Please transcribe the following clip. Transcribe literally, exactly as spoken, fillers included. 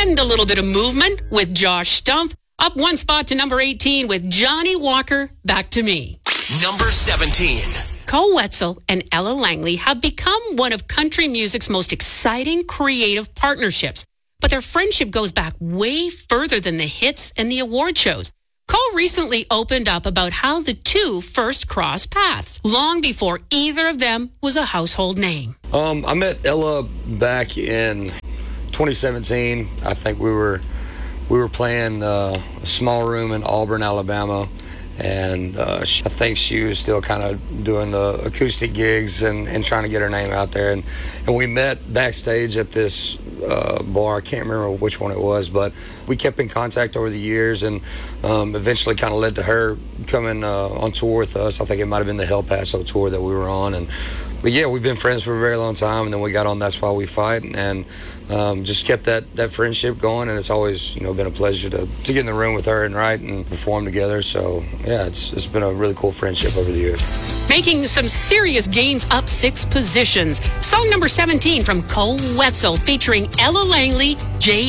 and a little bit of movement with Josh Stumpf. Up one spot to number eighteen with Johnny Walker, Back to Me. Number seventeen. Cole Wetzel and Ella Langley have become one of country music's most exciting creative partnerships. But their friendship goes back way further than the hits and the award shows. Cole recently opened up about how the two first crossed paths, long before either of them was a household name. Um, I met Ella back in twenty seventeen. I think we were we were playing uh, a small room in Auburn, Alabama, and uh, she, I think she was still kind of doing the acoustic gigs and, and trying to get her name out there. And, and we met backstage at this uh, bar. I can't remember which one it was, but we kept in contact over the years, and um, eventually kind of led to her coming uh, on tour with us. I think it might have been the El Paso tour that we were on. And but yeah, we've been friends for a very long time, and then we got on That's Why We Fight, and um, just kept that, that friendship going. And it's always, you know, been a pleasure to, to get in the room with her and write and perform together. So yeah, it's it's been a really cool friendship over the years. Making some serious gains up six positions. Song number seventeen from Cole Wetzel featuring Ella Langley, J